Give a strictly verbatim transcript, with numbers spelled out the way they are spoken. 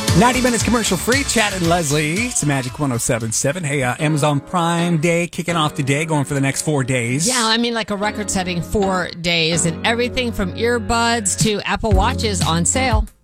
ninety minutes commercial free. Chad and Leslie. It's Magic one oh seven point seven. Hey, uh, Amazon Prime Day kicking off today, going for the next four days. Yeah, I mean, like a record-setting four days, and everything from earbuds to Apple Watches on sale.